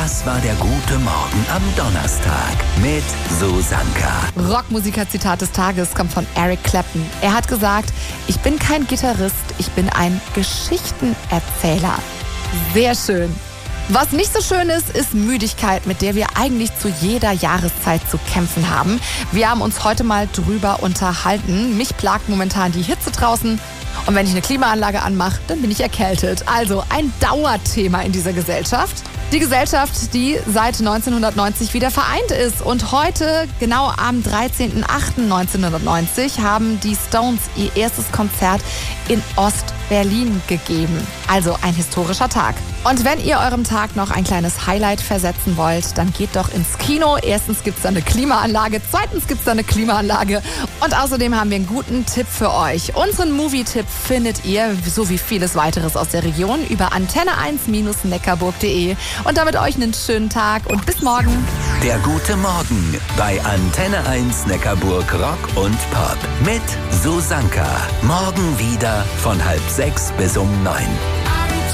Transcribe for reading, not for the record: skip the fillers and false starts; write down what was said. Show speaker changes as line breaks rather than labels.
Das war der gute Morgen am Donnerstag mit Susanka.
Rockmusiker-Zitat des Tages kommt von Eric Clapton. Er hat gesagt, ich bin kein Gitarrist, ich bin ein Geschichtenerzähler. Sehr schön. Was nicht so schön ist Müdigkeit, mit der wir eigentlich zu jeder Jahreszeit zu kämpfen haben. Wir haben uns heute mal drüber unterhalten. Mich plagt momentan die Hitze draußen. Und wenn ich eine Klimaanlage anmache, dann bin ich erkältet. Also ein Dauerthema in dieser Gesellschaft. Die Gesellschaft, die seit 1990 wieder vereint ist. Und heute, genau am 13.08.1990, haben die Stones ihr erstes Konzert in Ost-Berlin gegeben. Also ein historischer Tag. Und wenn ihr eurem Tag noch ein kleines Highlight versetzen wollt, dann geht doch ins Kino. Erstens gibt es da eine Klimaanlage, zweitens gibt es da eine Klimaanlage. Und außerdem haben wir einen guten Tipp für euch. Unseren Movie-Tipp findet ihr, so wie vieles weiteres aus der Region, über antenne1-neckarburg.de. Und damit euch einen schönen Tag und bis morgen.
Der gute Morgen bei Antenne 1 Neckarburg Rock und Pop mit Susanka. Morgen wieder von 5:30 bis um 9.